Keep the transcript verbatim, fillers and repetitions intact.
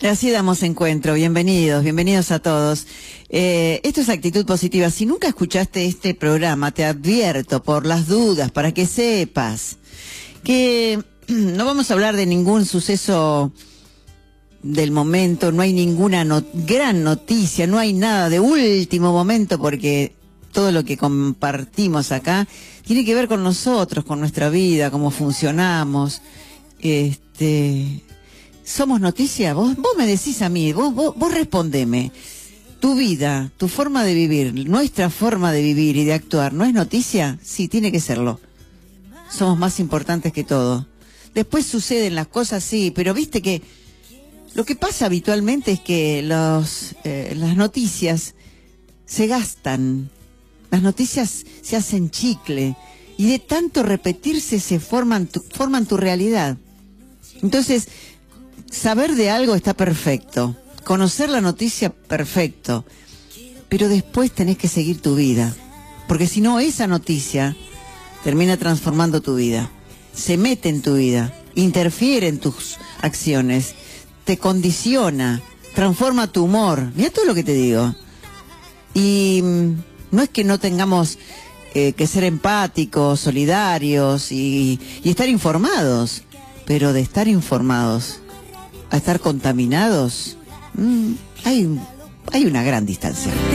Así damos encuentro. Bienvenidos, bienvenidos a todos. Eh, esto es Actitud Positiva. Si nunca escuchaste este programa, te advierto por las dudas, para que sepas que no vamos a hablar de ningún suceso del momento, no hay ninguna no- gran noticia, no hay nada de último momento, porque todo lo que compartimos acá tiene que ver con nosotros, con nuestra vida, cómo funcionamos. Este... ¿Somos noticia? Vos, vos me decís a mí, vos, vos, vos respondeme. Tu vida, tu forma de vivir, nuestra forma de vivir y de actuar, ¿no es noticia? Sí, tiene que serlo. Somos más importantes que todo. Después suceden las cosas, sí, pero viste que lo que pasa habitualmente es que los, eh, las noticias se gastan. Las noticias se hacen chicle y de tanto repetirse se forman tu, forman tu realidad. Entonces, saber de algo está perfecto, conocer la noticia, perfecto, pero después tenés que seguir tu vida, porque si no, esa noticia termina transformando tu vida, se mete en tu vida, interfiere en tus acciones, te condiciona, transforma tu humor. Mira todo lo que te digo. Y mm, no es que no tengamos eh, que ser empáticos, solidarios y, y estar informados, pero de estar informados a estar contaminados, mmm, hay, hay una gran distancia.